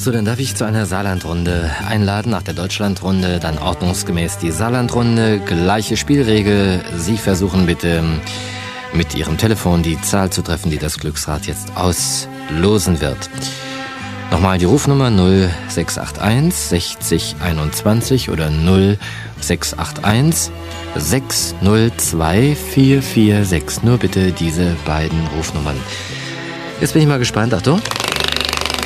So, dann darf ich zu einer Saarlandrunde einladen. Nach der Deutschlandrunde dann ordnungsgemäß die Saarlandrunde. Gleiche Spielregel. Sie versuchen bitte mit Ihrem Telefon die Zahl zu treffen, die das Glücksrad jetzt auslosen wird. Nochmal die Rufnummer 0681 60 21 oder 0681 602 446. Nur bitte diese beiden Rufnummern. Jetzt bin ich mal gespannt. Achtung.